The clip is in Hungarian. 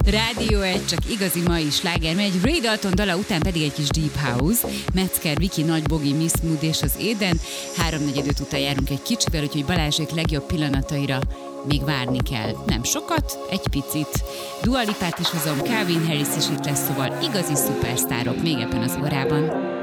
Rádió 1, csak igazi mai sláger megy. Ray Dalton dala után pedig egy kis Deep House. Metzger, Viki, Nagy Bogi, Miss Mood és az Éden. 3-4 után járunk egy kicsivel, úgyhogy Balázsék legjobb pillanataira még várni kell. Nem sokat, egy picit. Dua Lipát is hozom, Calvin Harris is itt lesz, szóval igazi szupersztárok még ebben az órában.